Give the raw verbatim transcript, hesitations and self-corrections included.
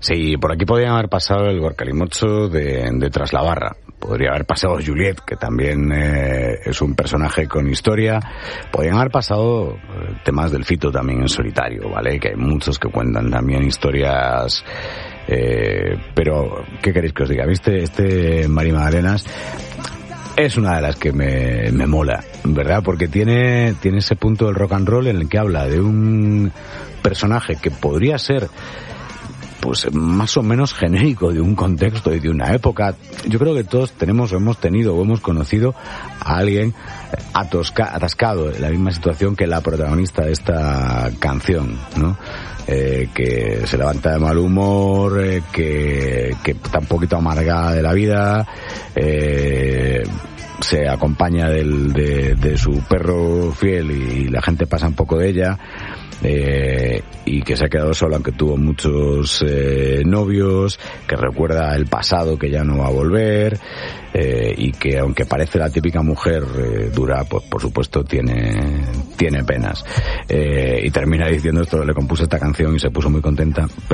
Sí, por aquí podrían haber pasado el Gorkalimocho de, de Traslabarra. Podría haber pasado Juliet, que también eh, es un personaje con historia. Podrían haber pasado eh, temas del Fito también en solitario, ¿vale? Que hay muchos que cuentan también historias. Eh, pero, ¿qué queréis que os diga? ¿Viste? Este Mari Magdalenas es una de las que me, me mola, ¿verdad? Porque tiene, tiene ese punto del rock and roll en el que habla de un personaje que podría ser pues más o menos genérico de un contexto y de una época. Yo creo que todos tenemos o hemos tenido o hemos conocido a alguien atosca, atascado en la misma situación que la protagonista de esta canción, ¿no? Eh, que se levanta de mal humor, eh, que, que está un poquito amargada de la vida, eh, se acompaña del, de, de su perro fiel y la gente pasa un poco de ella. Eh, y que se ha quedado sola aunque tuvo muchos eh, novios, que recuerda el pasado que ya no va a volver, eh, y que aunque parece la típica mujer eh, dura, pues por supuesto tiene tiene penas, eh, y termina diciendo esto: le compuse esta canción y se puso muy contenta.